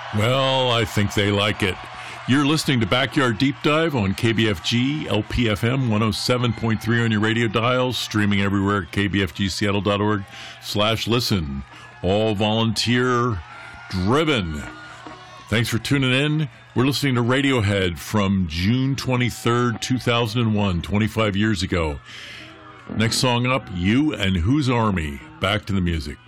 Well, I think they like it. You're listening to Backyard Deep Dive on KBFG, LPFM 107.3 on your radio dials, streaming everywhere at kbfgseattle.org/listen. All volunteer driven. Thanks for tuning in. We're listening to Radiohead from June 23rd, 2001, 25 years ago. Next song up, You and Whose Army. Back to the music.